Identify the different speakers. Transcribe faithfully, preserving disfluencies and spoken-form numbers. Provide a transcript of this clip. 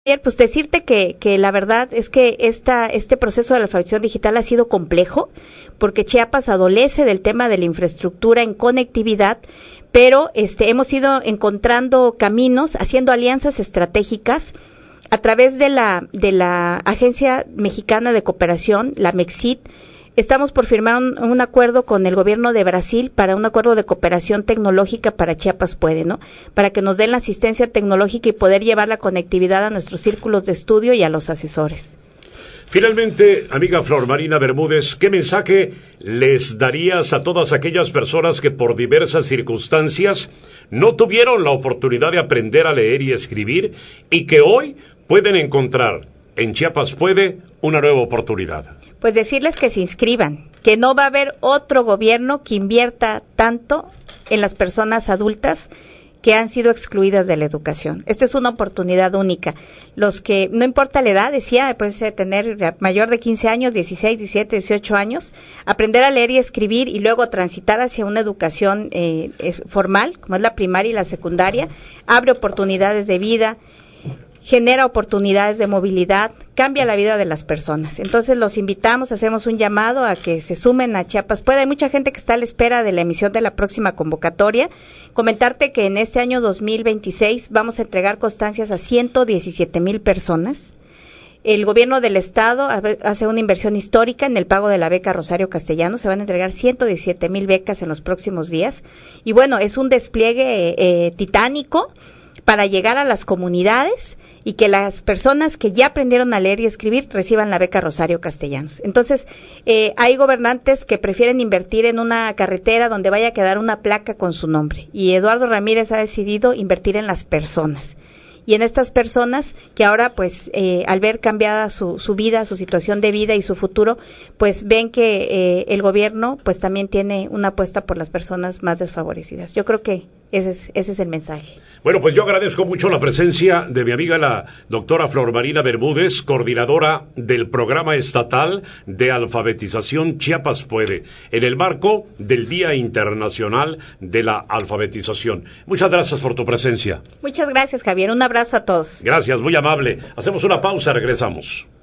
Speaker 1: Pues decirte que, que la verdad es que esta, este proceso de la alfabetización digital ha sido complejo, porque Chiapas adolece del tema de la infraestructura en conectividad, pero este, hemos ido encontrando caminos, haciendo alianzas estratégicas a través de la, de la Agencia Mexicana de Cooperación, la MEXIT. Estamos por firmar un, un acuerdo con el gobierno de Brasil para un acuerdo de cooperación tecnológica para Chiapas Puede, ¿no? Para que nos den la asistencia tecnológica y poder llevar la conectividad a nuestros círculos de estudio y a los asesores.
Speaker 2: Finalmente, amiga Flor Marina Bermúdez, ¿qué mensaje les darías a todas aquellas personas que por diversas circunstancias no tuvieron la oportunidad de aprender a leer y escribir y que hoy pueden encontrar en Chiapas Puede una nueva oportunidad?
Speaker 1: Pues decirles que se inscriban, que no va a haber otro gobierno que invierta tanto en las personas adultas que han sido excluidas de la educación. Esta es una oportunidad única. Los que, no importa la edad, decía, puede tener mayor de quince años, dieciséis, diecisiete, dieciocho años, aprender a leer y escribir y luego transitar hacia una educación eh, formal, como es la primaria y la secundaria, abre oportunidades de vida, genera oportunidades de movilidad, cambia la vida de las personas. Entonces los invitamos, hacemos un llamado a que se sumen a Chiapas Puede. Hay mucha gente que está a la espera de la emisión de la próxima convocatoria. Comentarte que en este año dos mil veintiséis vamos a entregar constancias a ciento diecisiete mil personas. El gobierno del estado hace una inversión histórica en el pago de la beca Rosario Castellanos. Se van a entregar ciento diecisiete mil becas en los próximos días. Y bueno, es un despliegue eh, titánico para llegar a las comunidades y que las personas que ya aprendieron a leer y escribir reciban la beca Rosario Castellanos. Entonces, eh, hay gobernantes que prefieren invertir en una carretera donde vaya a quedar una placa con su nombre, y Eduardo Ramírez ha decidido invertir en las personas. Y en estas personas que ahora, pues, eh, al ver cambiada su, su vida, su situación de vida y su futuro, pues ven que eh, el gobierno, pues, también tiene una apuesta por las personas más desfavorecidas. Yo creo que ese es, ese es el mensaje.
Speaker 2: Bueno, pues yo agradezco mucho la presencia de mi amiga la doctora Flor Marina Bermúdez, coordinadora del Programa Estatal de Alfabetización Chiapas Puede, en el marco del Día Internacional de la Alfabetización. Muchas gracias por tu presencia.
Speaker 1: Muchas gracias, Javier. Un abrazo a todos.
Speaker 2: Gracias, muy amable. Hacemos una pausa, regresamos.